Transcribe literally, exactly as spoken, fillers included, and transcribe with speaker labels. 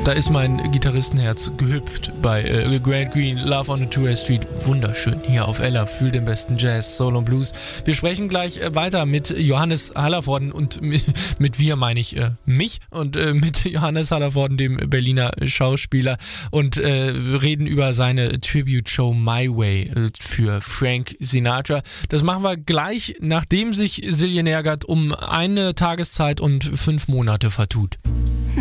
Speaker 1: da ist mein Gitarristenherz gehüpft bei äh, Grant Green, Love on a Two-Way Street. Wunderschön hier auf Ella, fühl den besten Jazz, Soul und Blues. Wir sprechen gleich äh, weiter mit Johannes Hallervorden und mit, mit wir meine ich äh, mich und äh, mit Johannes Hallervorden, dem Berliner Schauspieler, und äh, reden über seine Tribute-Show My Way äh, für Frank Sinatra. Das machen wir gleich, nachdem sich Silje Nergert um eine Tageszeit und fünf Monate vertut.